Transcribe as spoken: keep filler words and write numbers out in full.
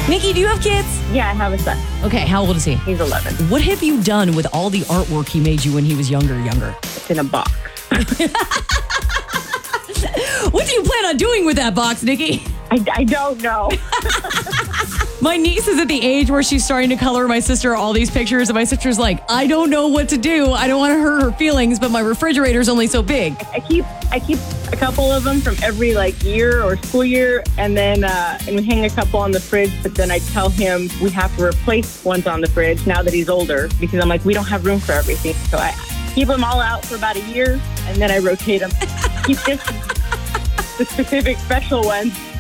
Nikki, do you have kids? Yeah, I have a son. Okay, how old is he? He's eleven. What have you done with all the artwork he made you when he was younger, younger? It's in a box. What do you plan on doing with that box, Nikki? I, I don't know. My niece is at the age where she's starting to color my sister all these pictures, and my sister's like, I don't know what to do. I don't want to hurt her feelings, but my refrigerator's only so big. I keep I keep a couple of them from every like year or school year, and then uh, and we hang a couple on the fridge. But then I tell him we have to replace ones on the fridge now that he's older, because I'm like, we don't have room for everything. So I keep them all out for about a year, and then I rotate them. Keep just the specific special ones